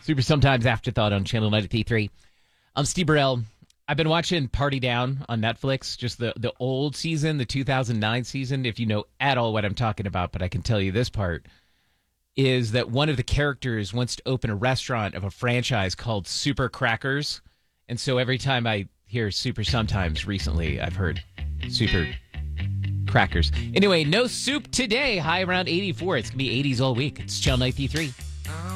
Super Sometimes Afterthought on Channel 93. I'm Steve Burrell. I've been watching Party Down on Netflix, just the old season, the 2009 season, if you know at all what I'm talking about, but I can tell you this part, is that one of the characters wants to open a restaurant of a franchise called Super Crackers. And so every time I hear Super Sometimes recently, I've heard Super Crackers. Anyway, no soup today. High around 84. It's going to be 80s all week. It's Channel 93.